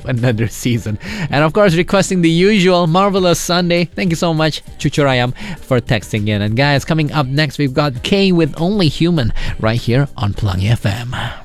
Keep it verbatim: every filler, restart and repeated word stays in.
another season. And of course, requesting the usual Marvelous Sunday. Thank you so much, Chuchurayam, for texting in. And guys, coming up next, we've got K with Only Human right here on Pelangi F M.